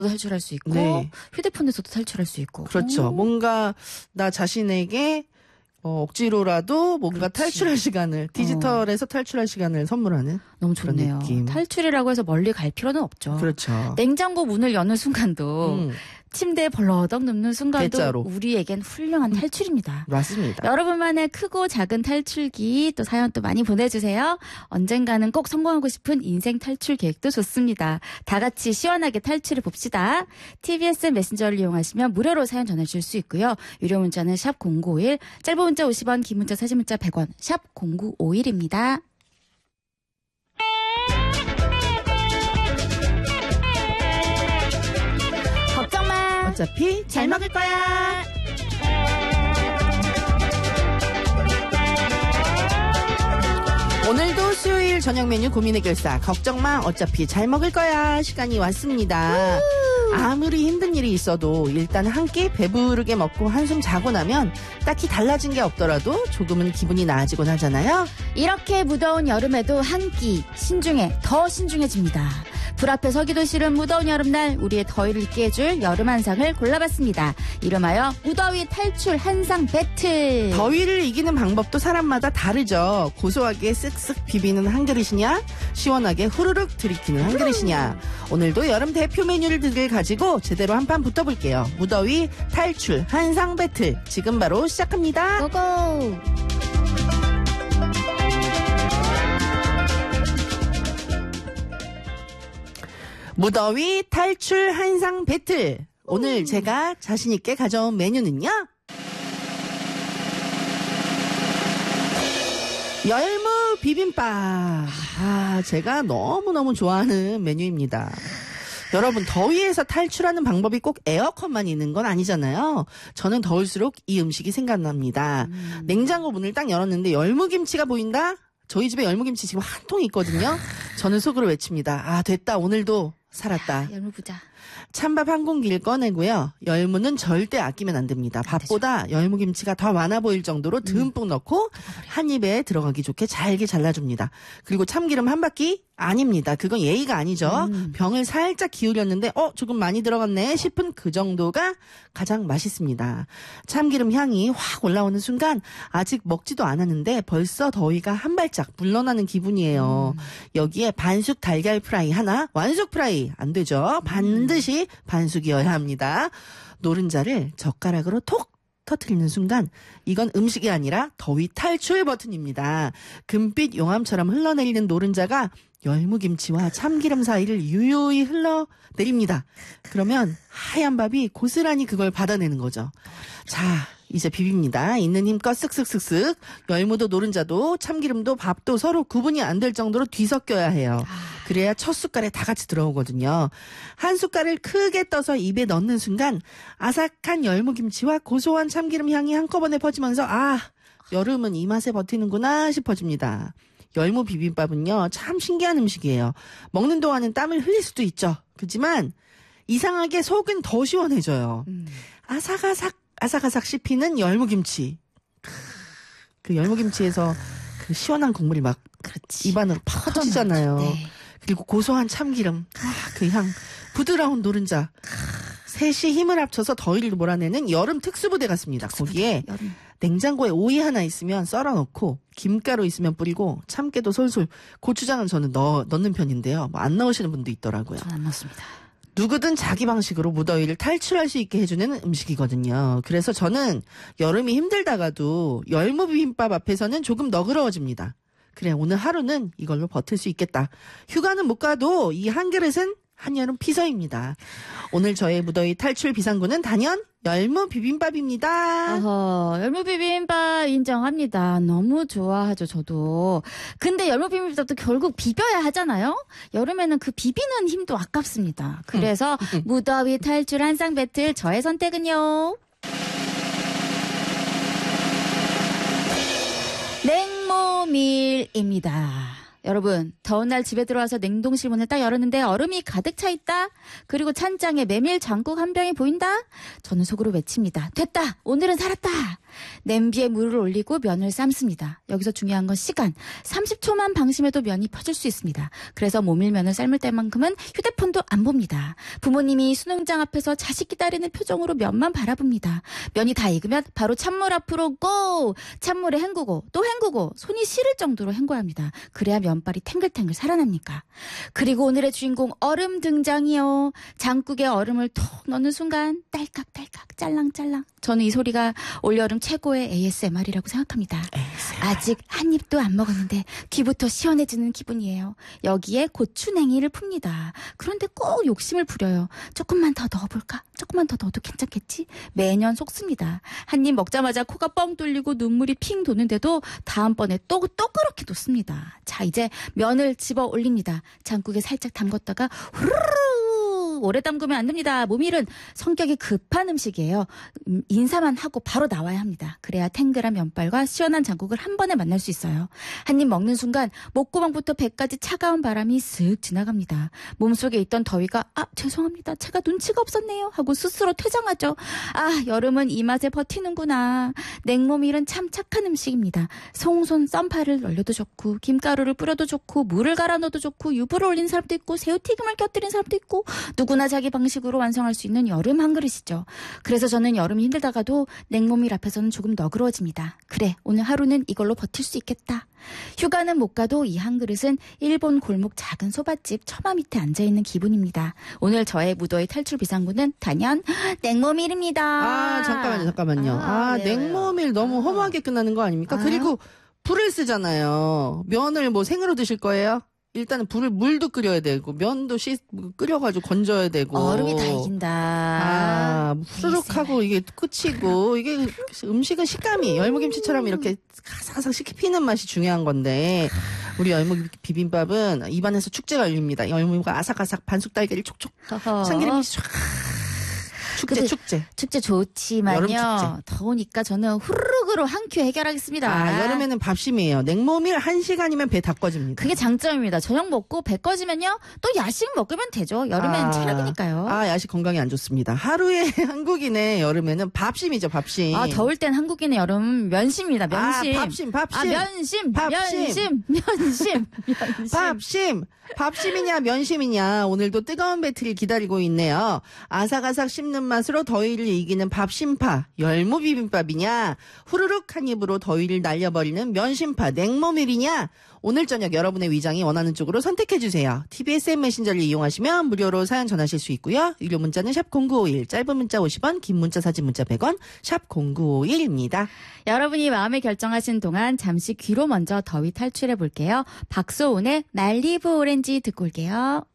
탈출할 수 있고 네. 휴대폰에서도 탈출할 수 있고. 그렇죠. 뭔가 나 자신에게 억지로라도 뭔가 그렇지. 탈출할 시간을, 디지털에서 탈출할 시간을 선물하는 너무 그런 좋네요. 느낌. 탈출이라고 해서 멀리 갈 필요는 없죠. 그렇죠. 냉장고 문을 여는 순간도 침대에 벌러덩 눕는 순간도 대자로. 우리에겐 훌륭한 탈출입니다. 맞습니다. 여러분만의 크고 작은 탈출기 또 사연 또 많이 보내주세요. 언젠가는 꼭 성공하고 싶은 인생 탈출 계획도 좋습니다. 다 같이 시원하게 탈출해 봅시다. TBS 메신저를 이용하시면 무료로 사연 전해주실 수 있고요. 유료 문자는 샵 0951, 짧은 문자 50원, 긴 문자 사진 문자 100원, 샵 0951입니다. 걱정 마. 어차피 잘 먹을 거야. 오늘도 수요일 저녁 메뉴 고민의 결사. 걱정 마. 어차피 잘 먹을 거야. 시간이 왔습니다. 아무리 힘든 일이 있어도 일단 한 끼 배부르게 먹고 한숨 자고 나면 딱히 달라진 게 없더라도 조금은 기분이 나아지곤 하잖아요. 이렇게 무더운 여름에도 한 끼 신중해 더 신중해집니다. 불 앞에 서기도 싫은 무더운 여름날 우리의 더위를 잊게 해줄 여름 한상을 골라봤습니다. 이름하여 무더위 탈출 한상 배틀. 더위를 이기는 방법도 사람마다 다르죠. 고소하게 쓱쓱 비비는 한 그릇이냐, 시원하게 후루룩 들이키는 한 그릇이냐. 오늘도 여름 대표 메뉴를 가지고 제대로 한판 붙어볼게요. 무더위 탈출 한상 배틀 지금 바로 시작합니다. 고고. 무더위 탈출 한상 배틀. 오늘 제가 자신있게 가져온 메뉴는요, 열무 비빔밥. 제가 너무너무 좋아하는 메뉴입니다. 여러분, 더위에서 탈출하는 방법이 꼭 에어컨만 있는 건 아니잖아요. 저는 더울수록 이 음식이 생각납니다. 냉장고 문을 딱 열었는데 열무김치가 보인다? 저희 집에 열무김치 지금 한 통이 있거든요. 저는 속으로 외칩니다. 됐다. 오늘도 살았다. 열무 부자. 찬밥 한 공기를 꺼내고요. 열무는 절대 아끼면 안 됩니다. 밥보다 열무김치가 더 많아 보일 정도로 듬뿍 넣고 한 입에 들어가기 좋게 잘게 잘라줍니다. 그리고 참기름 한 바퀴? 아닙니다. 그건 예의가 아니죠. 병을 살짝 기울였는데 조금 많이 들어갔네 싶은 그 정도가 가장 맛있습니다. 참기름 향이 확 올라오는 순간 아직 먹지도 않았는데 벌써 더위가 한 발짝 물러나는 기분이에요. 여기에 반숙 달걀 프라이 하나, 완숙 프라이 안 되죠. 반드시 반숙이어야 합니다. 노른자를 젓가락으로 톡 터트리는 순간 이건 음식이 아니라 더위 탈출 버튼입니다. 금빛 용암처럼 흘러내리는 노른자가 열무김치와 참기름 사이를 유유히 흘러내립니다. 그러면 하얀 밥이 고스란히 그걸 받아내는 거죠. 자, 이제 비빕니다. 있는 힘껏 쓱쓱쓱쓱. 열무도 노른자도 참기름도 밥도 서로 구분이 안 될 정도로 뒤섞여야 해요. 그래야 첫 숟갈에 다 같이 들어오거든요. 한 숟갈을 크게 떠서 입에 넣는 순간 아삭한 열무김치와 고소한 참기름 향이 한꺼번에 퍼지면서 여름은 이 맛에 버티는구나 싶어집니다. 열무 비빔밥은요, 참 신기한 음식이에요. 먹는 동안은 땀을 흘릴 수도 있죠. 그렇지만 이상하게 속은 더 시원해져요. 아삭아삭 씹히는 열무김치. 그 열무김치에서 그 시원한 국물이 막 입 안으로 팍 터지잖아요. 네. 그리고 고소한 참기름, 그 향, 부드러운 노른자. 셋이 힘을 합쳐서 더위를 몰아내는 여름 특수부대 같습니다. 거기에 여름. 냉장고에 오이 하나 있으면 썰어 넣고 김가루 있으면 뿌리고 참깨도 솔솔. 고추장은 저는 넣는 편인데요. 안 넣으시는 분도 있더라고요. 저는 안 넣습니다. 누구든 자기 방식으로 무더위를 탈출할 수 있게 해주는 음식이거든요. 그래서 저는 여름이 힘들다가도 열무 비빔밥 앞에서는 조금 너그러워집니다. 그래, 오늘 하루는 이걸로 버틸 수 있겠다. 휴가는 못 가도 이 한 그릇은 한여름 피서입니다. 오늘 저의 무더위 탈출 비상구는 단연 열무 비빔밥입니다. 열무 비빔밥 인정합니다. 너무 좋아하죠, 저도. 근데 열무 비빔밥도 결국 비벼야 하잖아요? 여름에는 그 비비는 힘도 아깝습니다. 그래서 무더위 탈출 한상 배틀 저의 선택은요. 냉모밀입니다. 여러분, 더운 날 집에 들어와서 냉동실 문을 딱 열었는데 얼음이 가득 차 있다. 그리고 찬장에 메밀 장국 한 병이 보인다. 저는 속으로 외칩니다. 됐다. 오늘은 살았다. 냄비에 물을 올리고 면을 삶습니다. 여기서 중요한 건 시간. 30초만 방심해도 면이 퍼질 수 있습니다. 그래서 모밀면을 삶을 때만큼은 휴대폰도 안 봅니다. 부모님이 수능장 앞에서 자식 기다리는 표정으로 면만 바라봅니다. 면이 다 익으면 바로 찬물 앞으로 고! 찬물에 헹구고 또 헹구고 손이 시릴 정도로 헹궈야 합니다. 그래야 면발이 탱글탱글 살아납니까? 그리고 오늘의 주인공 얼음 등장이요. 장국에 얼음을 톡 넣는 순간 딸깍딸깍 짤랑짤랑. 저는 이 소리가 올여름 최고의 ASMR이라고 생각합니다. 아직 한 입도 안 먹었는데 귀부터 시원해지는 기분이에요. 여기에 고추냉이를 풉니다. 그런데 꼭 욕심을 부려요. 조금만 더 넣어볼까? 조금만 더 넣어도 괜찮겠지? 매년 속습니다. 한 입 먹자마자 코가 뻥 뚫리고 눈물이 핑 도는데도 다음번에 또 그렇게 놓습니다. 자, 이제 면을 집어 올립니다. 장국에 살짝 담궜다가 후루루 오래 담그면 안 됩니다. 모밀은 성격이 급한 음식이에요. 인사만 하고 바로 나와야 합니다. 그래야 탱글한 면발과 시원한 장국을 한 번에 만날 수 있어요. 한 입 먹는 순간 목구멍부터 배까지 차가운 바람이 슥 지나갑니다. 몸속에 있던 더위가 죄송합니다. 제가 눈치가 없었네요 하고 스스로 퇴장하죠. 여름은 이 맛에 버티는구나. 냉모밀은 참 착한 음식입니다. 송손 썬파를 널려도 좋고 김가루를 뿌려도 좋고 물을 갈아 넣어도 좋고 유부를 올린 사람도 있고 새우튀김을 곁들인 사람도 있고 누구나 자기 방식으로 완성할 수 있는 여름 한 그릇이죠. 그래서 저는 여름이 힘들다가도 냉모밀 앞에서는 조금 너그러워집니다. 그래, 오늘 하루는 이걸로 버틸 수 있겠다. 휴가는 못 가도 이 한 그릇은 일본 골목 작은 소밭집 처마 밑에 앉아있는 기분입니다. 오늘 저의 무더위 탈출 비상구는 단연 냉모밀입니다. 잠깐만요. 왜요? 냉모밀 너무 허무하게 끝나는 거 아닙니까? 그리고 불을 쓰잖아요. 면을 뭐 생으로 드실 거예요? 일단은 물도 끓여야 되고 면도 끓여가지고 건져야 되고 얼음이 다 익힌다. 후루룩하고 이게 끝이고 이게 음식은 식감이 열무김치처럼 이렇게 아삭아삭 씹히는 맛이 중요한 건데 우리 열무 비빔밥은 입안에서 축제가 열립니다. 열무가 아삭아삭 반숙 달걀이 촉촉 참기름이 쫙 축제 좋지만요. 여름 축제. 더우니까 저는 후루룩으로 한 큐 해결하겠습니다. 여름에는 밥심이에요. 냉모밀 1시간이면 배 다 꺼집니다. 그게 장점입니다. 저녁 먹고 배 꺼지면요. 또 야식 먹으면 되죠. 여름엔 체력이니까요. 야식 건강에 안 좋습니다. 하루에 한국인의 여름에는 밥심이죠. 밥심. 더울 땐 한국인의 여름 면심입니다. 면심. 밥심. 면심. 밥심이냐 면심이냐 오늘도 뜨거운 배틀이 기다리고 있네요. 아삭아삭 씹는 맛으로 더위를 이기는 밥심파 열무 비빔밥이냐 후루룩 한 입으로 더위를 날려버리는 면심파 냉모밀이냐 오늘 저녁 여러분의 위장이 원하는 쪽으로 선택해주세요. TBS 메신저를 이용하시면 무료로 사연 전하실 수 있고요. 유료 문자는 샵 0951 짧은 문자 50원 긴 문자 사진 문자 100원 샵 0951입니다. 여러분이 마음에 결정하신 동안 잠시 귀로 먼저 더위 탈출해 볼게요. 박소은의 날리브 오렌지 듣고 올게요.